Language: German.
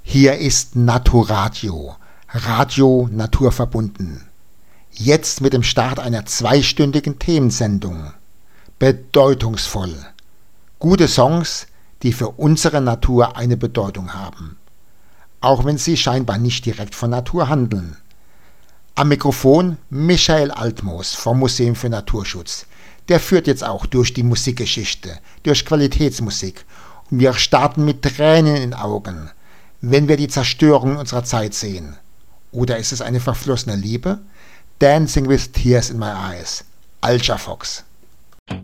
Hier ist Naturadio, Radio naturverbunden. Jetzt mit dem Start einer 2-stündigen Themensendung. Bedeutungsvoll. Gute Songs, die für unsere Natur eine Bedeutung haben. Auch wenn sie scheinbar nicht direkt von Natur handeln. Am Mikrofon Michael Altmoos vom Museum für Naturschutz. Der führt jetzt auch durch die Musikgeschichte, durch Qualitätsmusik. Und wir starten mit Tränen in den Augen, wenn wir die Zerstörung unserer Zeit sehen. Oder ist es eine verflossene Liebe? Dancing with Tears in My Eyes. Alja Fox.